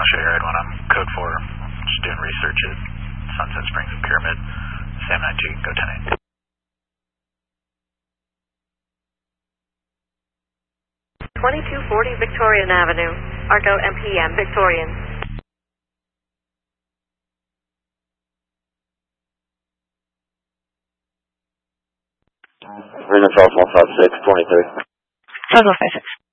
show you right one. I'm code 4, just doing research at Sunset Springs and Pyramid. Sam 92, go 10-8. 2240 Victorian Avenue, Argo MPM, Victorian. Region Charles 156, 23. Charles 156.